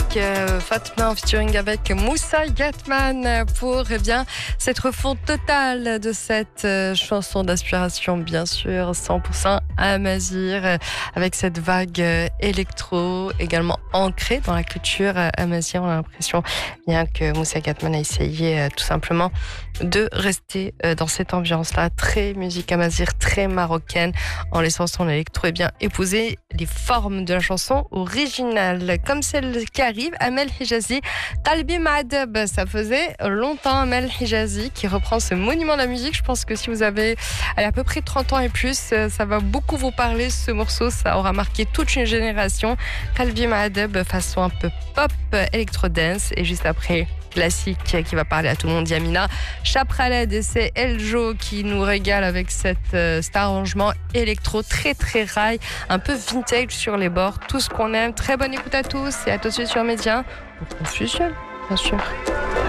avec Fatma en featuring avec Moussa Gatman pour cette refonte totale de cette chanson d'inspiration, bien sûr, 100% amazigh, avec cette vague électro également ancrée dans la culture amazigh. On a l'impression bien que Moussa Gatman a essayé tout simplement de rester dans cette ambiance-là, très musique amazigh, très marocaine, en laissant son électro épouser les formes de la chanson originale, comme celle qui arrive, Amel Hijazi, Qalbi Ma'adab. Ça faisait longtemps, Amel Hijazi, qui reprend ce monument de la musique. Je pense que si vous avez à peu près 30 ans et plus, ça va beaucoup vous parler, ce morceau. Ça aura marqué toute une génération. Qalbi Ma'adab, façon un peu pop, électro-dance. Et juste après, classique qui va parler à tout le monde, Yamina Chapraled, et c'est Eljo qui nous régale avec cet arrangement électro très très rail, un peu vintage sur les bords, tout ce qu'on aime. Très bonne écoute à tous et à tout de suite sur Média pour Confusion, bien sûr.